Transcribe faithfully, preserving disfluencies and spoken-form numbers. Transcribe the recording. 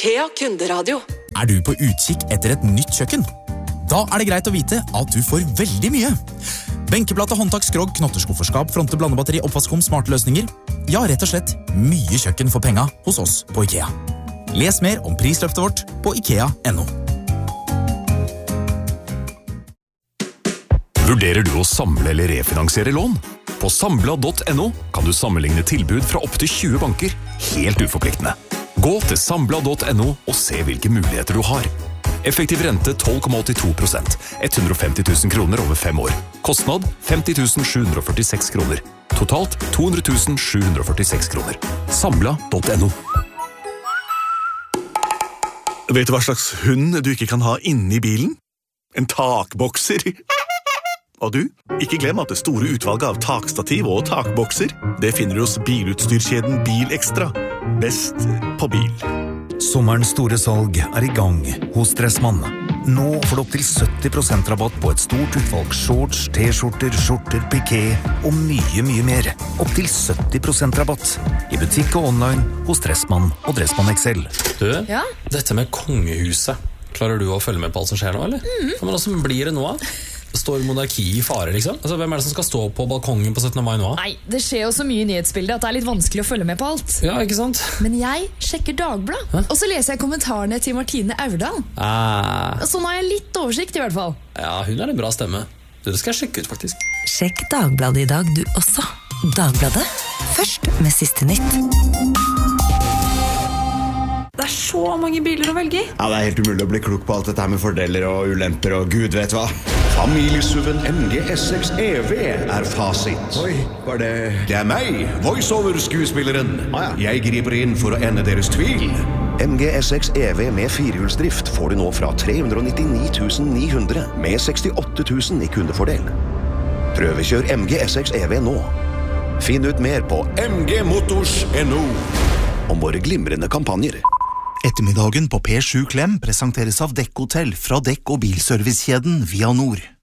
IKEA kunderadio. Er du på utkikk etter et nytt kjøkken? Da er det greit å vite at du får veldig mye. Benkeplate, håndtak, skrog, knotterskufferskap, fronte, blandebatteri, oppvaskkom, smarte løsninger. Ja, rett og slett mye kjøkken for penga hos oss på IKEA. Les mer om prisløftet vårt på ikea punktum no. Vurderer du å samle eller refinansiere lån? På Sambla punktum no kan du sammenligne tilbud fra opp til tjue banker, helt uforpliktende. Gå til Sambla punktum no og se hvilke muligheter du har. Effektiv rente tolv komma åttito prosent, hundre og femti tusen kroner over fem år. Kostnad femti tusen sju hundre og førtiseks kroner. Totalt to hundre tusen sju hundre og førtiseks kroner. Sambla punktum no. Vet du hva slags hund du ikke kan ha inne i bilen? En takbokser. Og du, ikke glem at det store utvalget av takstativ og takbokser, det finner du hos bilutstyrkjeden Bilekstra. Best på bil. Sommerens store salg er i gang hos Dressmann. Nå får du opp til sytti prosent rabatt på et stort utvalg shorts, t-skjorter, skjorter, piké og mye, mye mer. Opp til sytti prosent rabatt i butikk og online hos Dressmann og Dressmann X L. Du, ja? Dette med kongehuset, klarer du å følge med på alt som skjer nå, eller? Mm. Men hvordan blir det nå? Står monarki i fare, liksom? Altså, hvem er det som skal stå på balkongen på syttende mai nå? Nei, det skjer jo så mye nyhetsbilder at det er litt vanskelig å følge med på alt. Ja, ikke sant? Men jeg sjekker Dagblad, Hæ? Og så leser jeg kommentarene til Martine Aurdal. Ah. Så nå har jeg litt oversikt i hvert fall. Ja, hun er en bra stemme. Det skal jeg sjekke ut, faktisk. Sjekk Dagbladet i dag, du også. Dagbladet, først med siste nytt. Det er så mange biler å velge i. Ja, det er helt umulig å bli klok på alt dette her med fordeler og ulemper og gud vet hva. Familiesuven M G S seks E V er fasit. Oi, var det... Det er meg, voiceover-skuespilleren. Ah, ja. Jeg griper inn for å ende deres tvil. M G S seks E V med firehjulsdrift får du nå fra tre hundre og nittini tusen ni hundre med sekstiåtte tusen i kundefordel. Prøvekjør M G S seks E V nå. Finn ut mer på m g motors punktum no om våre glimrende kampanjer. Ettermiddagen på P sju Klem presenteres av Dekk Hotell fra Dekk- og bilservicekjeden Via Nord.